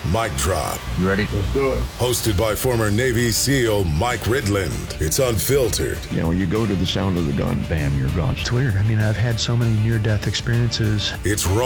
Mic Drop. You ready? Let's do it. Hosted by former Navy SEAL Mike Ridland. It's unfiltered. You know, you go to the sound of the gun, bam, you're gone. It's weird. I mean, I've had so many near-death experiences. It's raw.